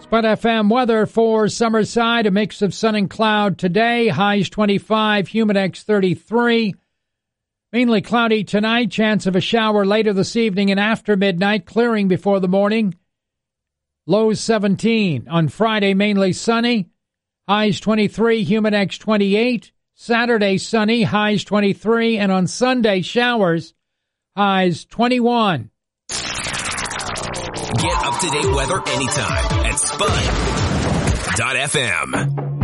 Spud FM weather for Summerside, a mix of sun and cloud today. Highs 25, Humidex 33. Mainly cloudy tonight, chance of a shower later this evening and after midnight, clearing before the morning. Lows 17. On Friday, mainly sunny. Highs 23, Humidex 28. Saturday, sunny, highs 23. And on Sunday, showers, highs 21. Get up-to-date weather anytime at Spud.fm.